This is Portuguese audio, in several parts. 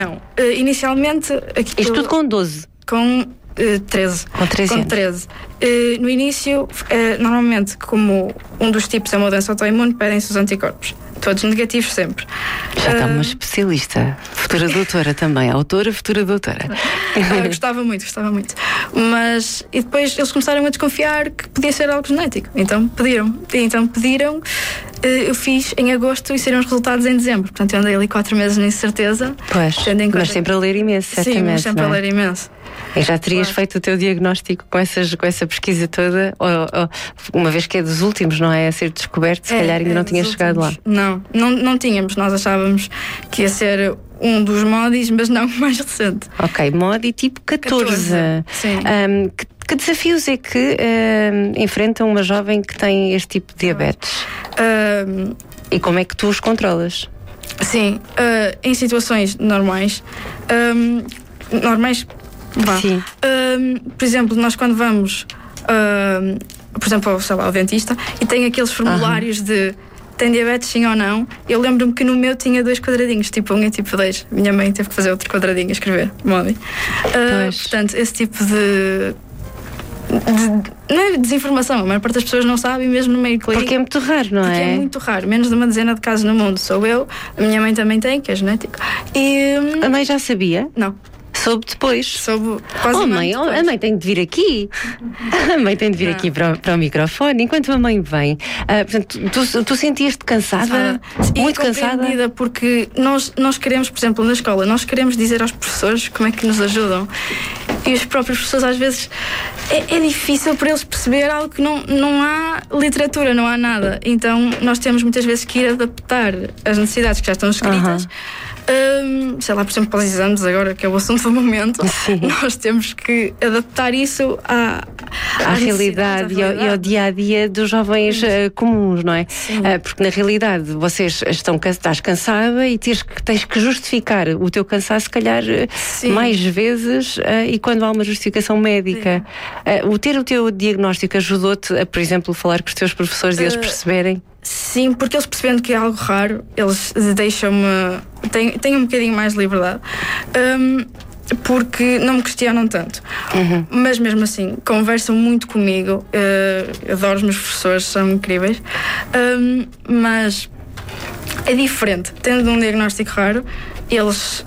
Não. Inicialmente... Isto tudo com 12? Com 13. Com 13 anos. 13. No início, normalmente, como um dos tipos é uma doença autoimune, pedem-se os anticorpos. Todos negativos sempre. Já está uma especialista. Futura doutora também. Autora, futura doutora. Gostava muito. Mas, e depois eles começaram a desconfiar que podia ser algo genético. Então pediram. Eu fiz em agosto e saíram os resultados em dezembro. Portanto, eu andei ali 4 meses na incerteza. Pois, mas sempre a ler imenso, certamente. Sim, mas sempre a ler imenso. E já terias feito o teu diagnóstico com essa pesquisa toda, ou uma vez que é dos últimos, não é? A ser descoberto, se calhar ainda não tinhas chegado lá. Não tínhamos. Nós achávamos que ia ser um dos MODIs, mas não o mais recente. Ok, MODI tipo 14. Sim. Que desafios é que enfrenta uma jovem que tem este tipo de diabetes? E como é que tu os controlas? Sim, em situações normais. Sim. Por exemplo, nós quando vamos por exemplo, ao dentista e tem aqueles formulários de tem diabetes sim ou não, eu lembro-me que no meu tinha 2 quadradinhos, tipo 1 e tipo 2. Minha mãe teve que fazer outro quadradinho a escrever MODI. Portanto, esse tipo de não é desinformação, a maior parte das pessoas não sabe, mesmo no meio clínico. Porque é muito raro, não é? Porque é muito raro, menos de uma dezena de casos no mundo. Sou eu, a minha mãe também tem, que é genético. E a mãe já sabia? Não. Soube depois. Soube quase mãe, a mãe tem de vir aqui. A mãe tem de vir aqui para o microfone, enquanto a mãe vem. Portanto, tu sentias-te cansada? Muito cansada? Porque nós queremos, por exemplo, na escola, nós queremos dizer aos professores como é que nos ajudam. E os próprios professores, às vezes, é difícil para eles perceber algo que não há literatura, não há nada. Então, nós temos muitas vezes que ir adaptar as necessidades que já estão escritas. Sei lá, por exemplo, para os exames agora, que é o assunto do momento. Sim. Nós temos que adaptar isso à realidade e ao dia-a-dia dos jovens comuns, não é? Porque na realidade vocês estás cansada e tens que justificar o teu cansaço, se calhar mais vezes, e quando há uma justificação médica. Ter o teu diagnóstico ajudou-te a, por exemplo, falar com os teus professores e eles perceberem? Sim, porque eles percebendo que é algo raro, eles deixam-me. Têm um bocadinho mais de liberdade, porque não me questionam tanto. Mas mesmo assim, conversam muito comigo. Adoro os meus professores, são incríveis. Mas é diferente. Tendo um diagnóstico raro, eles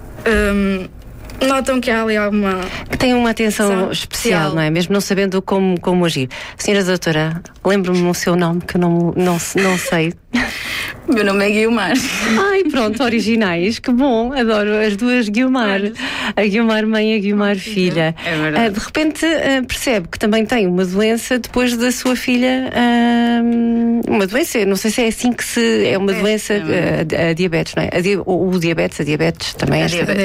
notam que há ali alguma... Que tem uma atenção especial, não é? Mesmo não sabendo como agir. Senhora doutora, lembro-me o seu nome, que eu não sei. Meu nome é Guiomar. Ai, pronto, originais, que bom, adoro as duas Guiomar. A Guiomar mãe e a Guiomar filha. É verdade. De repente percebe que também tem uma doença depois da sua filha, uma doença, não sei se é assim que se... É uma doença, a diabetes, não é? A diabetes também.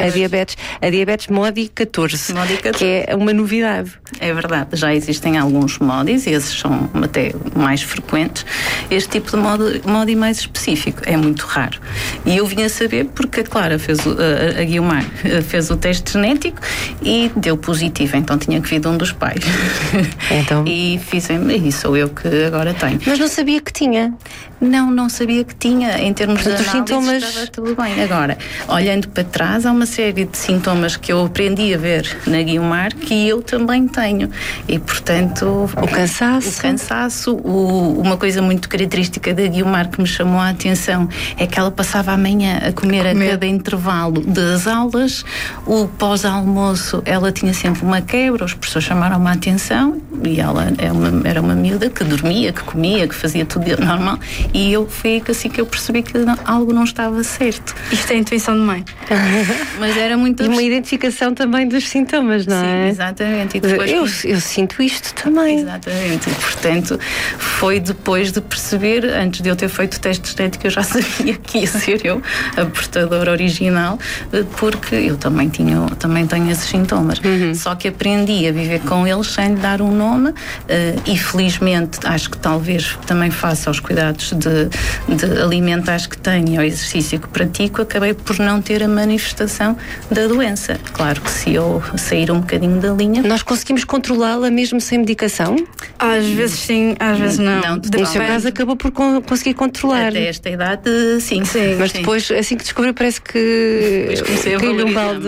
A diabetes MODI 14, que é uma novidade. É verdade, já existem alguns MODIs e esses são até mais frequentes. Este tipo de MODI mais específico é muito raro. E eu vim a saber porque a Clara a Guiomar fez o teste genético e deu positivo, então tinha que vir de um dos pais. Então... E sou eu que agora tenho. Mas não sabia que tinha? Não sabia que tinha. Em termos de análises, sintomas... estava tudo bem. Agora, olhando para trás, há uma série de sintomas que eu aprendi a ver na Guiomar que eu também tenho. E, portanto... O cansaço, uma coisa muito característica da Guiomar que me chamou a atenção é que ela passava a manhã a comer a cada intervalo das aulas. O pós-almoço, ela tinha sempre uma quebra, os professores chamaram-me a atenção e ela era uma miúda que dormia, que comia, que fazia tudo normal. E foi assim que eu percebi que algo não estava certo. Isto é intuição de mãe. Mas era muito... E uma identificação também dos sintomas, não é? Sim, exatamente. E depois, eu sinto isto também. Exatamente. E, portanto, foi depois de perceber, antes de eu ter feito o teste genético, eu já sabia que ia ser eu a portadora original, porque eu também tenho esses sintomas. Só que aprendi a viver com eles sem lhe dar um nome, e felizmente acho que talvez também faça aos cuidados de alimentares que tenho e ao exercício que pratico, acabei por não ter a manifestação da doença. Claro que se eu sair um bocadinho da linha... Nós conseguimos controlá-la mesmo sem medicação? Às vezes sim, às vezes não. No seu caso acabou por conseguir controlar. Até esta idade, sim. Mas depois, assim que descobriu, parece que comecei a caiu-lhe um balde